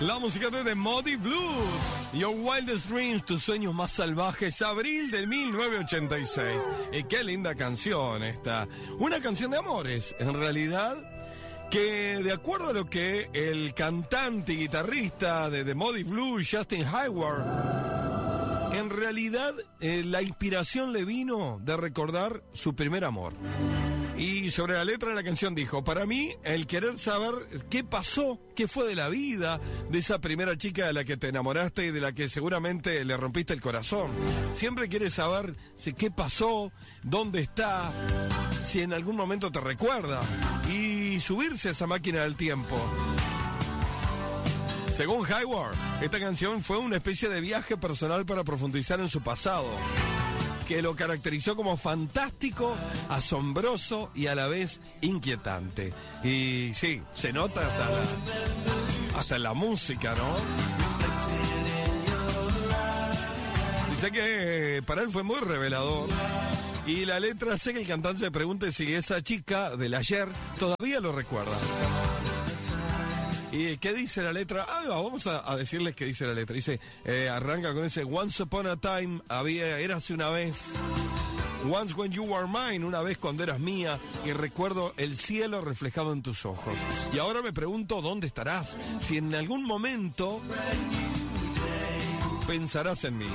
La música de The Moody Blues. Your Wildest Dreams, tus sueños más salvajes, abril de 1986. Y qué linda canción esta. Una canción de amores, en realidad, que de acuerdo a lo que el cantante y guitarrista de The Moody Blues, Justin Hayward, en realidad la inspiración le vino de recordar su primer amor. Y sobre la letra de la canción dijo: para mí, el querer saber qué pasó, qué fue de la vida de esa primera chica de la que te enamoraste y de la que seguramente le rompiste el corazón. Siempre quieres saber si qué pasó, dónde está, si en algún momento te recuerda, y subirse a esa máquina del tiempo. Según Hayward, esta canción fue una especie de viaje personal para profundizar en su pasado, que lo caracterizó como fantástico, asombroso y a la vez inquietante. Y sí, se nota hasta en la música, ¿no? Dice que para él fue muy revelador. Y la letra hace que el cantante se pregunte si esa chica del ayer todavía lo recuerda. ¿Y qué dice la letra? Vamos a decirles qué dice la letra. Dice, arranca con ese Once upon a time, érase una vez. Once when you were mine, una vez cuando eras mía, y recuerdo el cielo reflejado en tus ojos. Y ahora me pregunto, ¿dónde estarás? Si en algún momento pensarás en mí.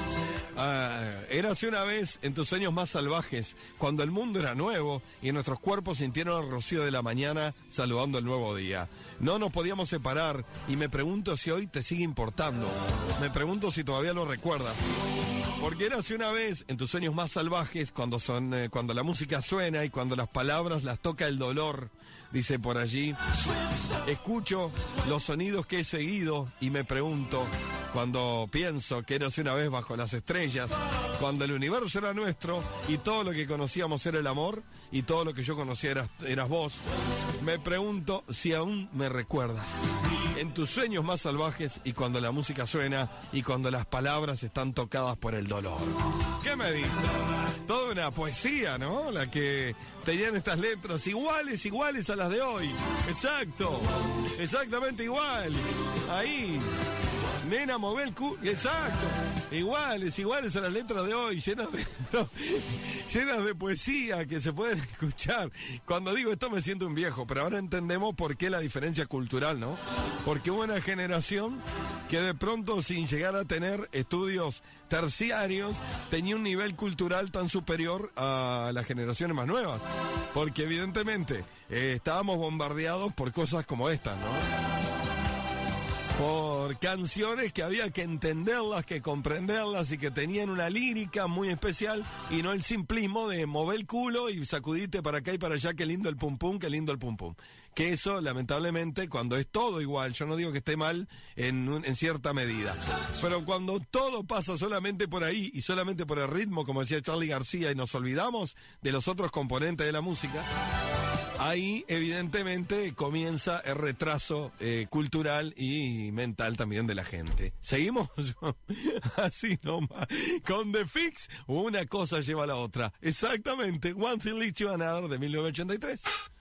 Érase una vez en tus sueños más salvajes, cuando el mundo era nuevo y nuestros cuerpos sintieron el rocío de la mañana saludando el nuevo día. No nos podíamos separar y me pregunto si hoy te sigue importando. Me pregunto si todavía lo recuerdas. Porque érase una vez en tus sueños más salvajes, cuando la música suena y cuando las palabras las toca el dolor, dice por allí. Escucho los sonidos que he seguido y me pregunto, cuando pienso que érase una vez bajo las estrellas, cuando el universo era nuestro y todo lo que conocíamos era el amor y todo lo que yo conocía eras vos, me pregunto si aún me recuerdas. En tus sueños más salvajes y cuando la música suena y cuando las palabras están tocadas por el dolor. ¿Qué me dice? Toda una poesía, ¿no? La que tenían estas letras iguales a las de hoy. Exacto, exactamente igual. Ahí. Nena, mover el culo. Exacto. Iguales a las letras de hoy, llenas de poesía que se pueden escuchar. Cuando digo esto me siento un viejo, pero ahora entendemos por qué la diferencia cultural, ¿no? Porque hubo una generación que de pronto, sin llegar a tener estudios terciarios, tenía un nivel cultural tan superior a las generaciones más nuevas. Porque evidentemente estábamos bombardeados por cosas como estas, ¿no? Por canciones que había que entenderlas, que comprenderlas y que tenían una lírica muy especial y no el simplismo de mover el culo y sacudite para acá y para allá, qué lindo el pum pum, qué lindo el pum pum. Que eso, lamentablemente, cuando es todo igual, yo no digo que esté mal en cierta medida, pero cuando todo pasa solamente por ahí y solamente por el ritmo, como decía Charly García, y nos olvidamos de los otros componentes de la música, ahí evidentemente comienza el retraso cultural y mental también de la gente. Seguimos así nomás con The Fix, una cosa lleva a la otra. Exactamente, One Thing Leads to Another de 1983.